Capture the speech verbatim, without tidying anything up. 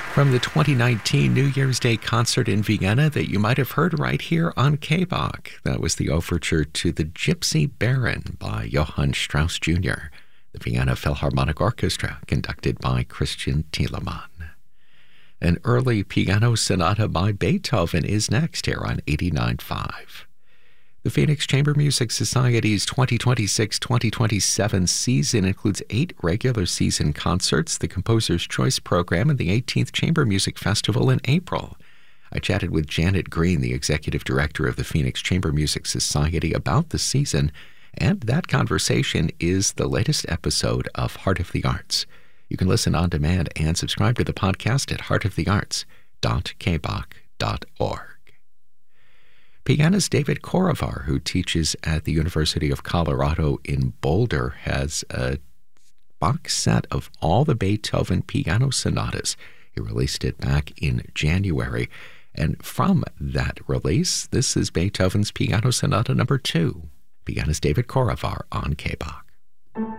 From the twenty nineteen New Year's Day concert in Vienna that you might have heard right here on K B O C. That was the overture to The Gypsy Baron by Johann Strauss Junior, the Vienna Philharmonic Orchestra, conducted by Christian Thielemann. An early piano sonata by Beethoven is next here on eighty-nine point five. The Phoenix Chamber Music Society's twenty twenty-six twenty twenty-seven season includes eight regular season concerts, the Composer's Choice Program, and the eighteenth Chamber Music Festival in April. I chatted with Janet Green, the executive director of the Phoenix Chamber Music Society, about the season, and that conversation is the latest episode of Heart of the Arts. You can listen on demand and subscribe to the podcast at heart of the arts dot k b o c dot org. Pianist David Korovar, who teaches at the University of Colorado in Boulder, has a box set of all the Beethoven piano sonatas. He released it back in January. And from that release, this is Beethoven's Piano Sonata number two. Pianist David Korovar on K B O C.